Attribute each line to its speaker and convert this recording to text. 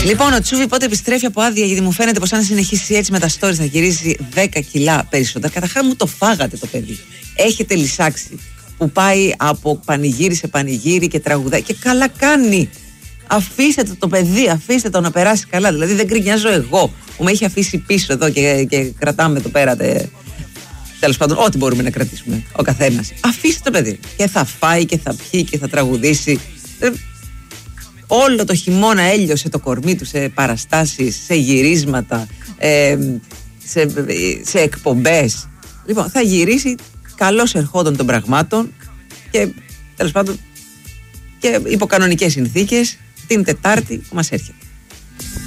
Speaker 1: Λοιπόν, ο Τσούβι πότε επιστρέφει από άδεια, γιατί μου φαίνεται πως αν συνεχίσει έτσι με τα stories θα γυρίσει 10 κιλά περισσότερα. Καταρχάς μου το φάγατε το παιδί. Έχετε λυσάξει που πάει από πανηγύρι σε πανηγύρι και τραγουδάει και καλά κάνει. Αφήστε το παιδί, αφήστε το να περάσει καλά. Δηλαδή δεν γκρινιάζω εγώ που με έχει αφήσει πίσω εδώ και κρατάμε εδώ πέρα. Τέλος πάντων, ό,τι μπορούμε να κρατήσουμε ο καθένας. Αφήστε το παιδί. Και θα φάει και θα πιει και θα τραγουδήσει. Όλο το χειμώνα έλειωσε το κορμί του σε παραστάσεις, σε γυρίσματα, σε εκπομπές. Λοιπόν, θα γυρίσει καλώς ερχόντων των πραγμάτων και τέλος πάντων και υπό κανονικές συνθήκες την Τετάρτη που μας έρχεται.